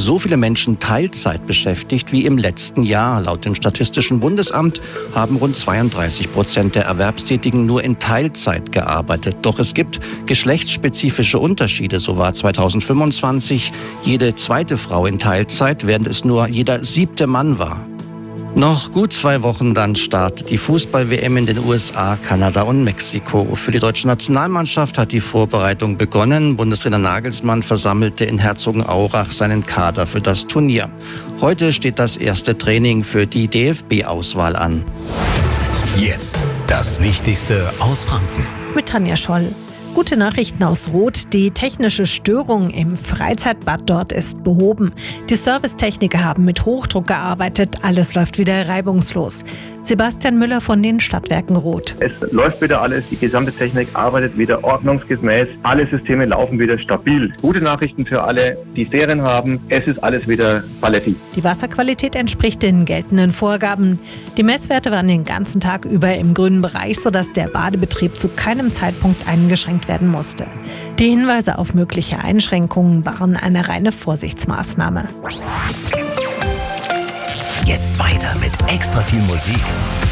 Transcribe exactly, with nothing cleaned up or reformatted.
so viele Menschen Teilzeit beschäftigt wie im letzten Jahr. Laut dem Statistischen Bundesamt haben rund zweiunddreißig Prozent der Erwerbstätigen nur in Teilzeit gearbeitet. Doch es gibt geschlechtsspezifische Unterschiede. So war zweitausendfünfundzwanzig jede zweite Frau in Teilzeit, während es nur jeder siebte Mann war. Noch gut zwei Wochen, dann startet die Fußball-W M in den U S A, Kanada und Mexiko. Für die deutsche Nationalmannschaft hat die Vorbereitung begonnen. Bundestrainer Nagelsmann versammelte in Herzogenaurach seinen Kader für das Turnier. Heute steht das erste Training für die D F B-Auswahl an. Jetzt das Wichtigste aus Franken. Mit Tanja Scholl. Gute Nachrichten aus Roth. Die technische Störung im Freizeitbad dort ist behoben. Die Servicetechniker haben mit Hochdruck gearbeitet. Alles läuft wieder reibungslos. Sebastian Müller von den Stadtwerken Roth. Es läuft wieder alles. Die gesamte Technik arbeitet wieder ordnungsgemäß. Alle Systeme laufen wieder stabil. Gute Nachrichten für alle, die Serien haben. Es ist alles wieder paletti. Die Wasserqualität entspricht den geltenden Vorgaben. Die Messwerte waren den ganzen Tag über im grünen Bereich, sodass der Badebetrieb zu keinem Zeitpunkt eingeschränkt werden musste. Die Hinweise auf mögliche Einschränkungen waren eine reine Vorsichtsmaßnahme. Jetzt weiter mit extra viel Musik.